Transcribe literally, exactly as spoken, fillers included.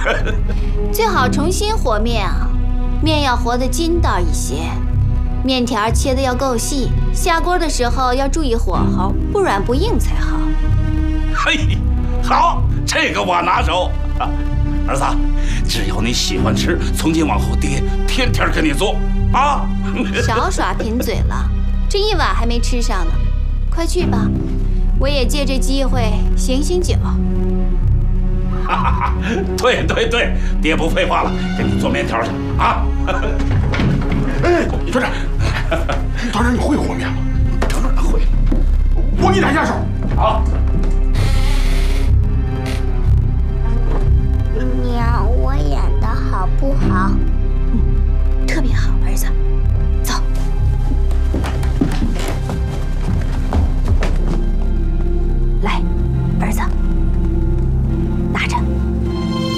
最好重新和面啊，面要和得筋道一些，面条切得要够细，下锅的时候要注意火候，不软不硬才好。 嘿，好，这个我拿手。儿子，只要你喜欢吃，从今往后爹天天给你做啊！ 少耍贫嘴了，这一碗还没吃上呢，快去吧，我也借这机会醒醒酒。 哈哈哈，对对对，爹不废话了，给你做面条去啊！ 哎，团长，团长，你会和面吗？ 当然会了， 我给你打下手。 好。 娘，我演的好不好？